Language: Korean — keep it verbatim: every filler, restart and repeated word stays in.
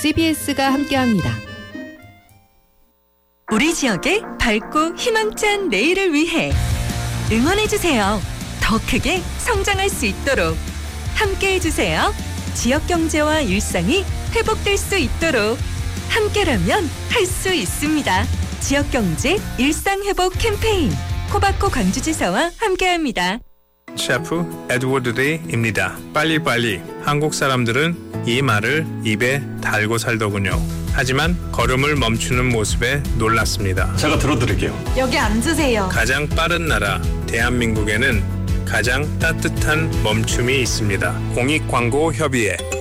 씨비에스가 함께합니다. 우리 지역의 밝고 희망찬 내일을 위해 응원해주세요. 더 크게 성장할 수 있도록 함께해주세요. 지역 경제와 일상이 회복될 수 있도록 함께라면 할 수 있습니다. 지역 경제 일상 회복 캠페인 코바코 광주지사와 함께합니다. 셰프 에드워드 데이입니다. 빨리빨리. 한국 사람들은 이 말을 입에 달고 살더군요. 하지만 걸음을 멈추는 모습에 놀랐습니다. 제가 들어드릴게요. 여기 앉으세요. 가장 빠른 나라 대한민국에는 가장 따뜻한 멈춤이 있습니다. 공익광고협의회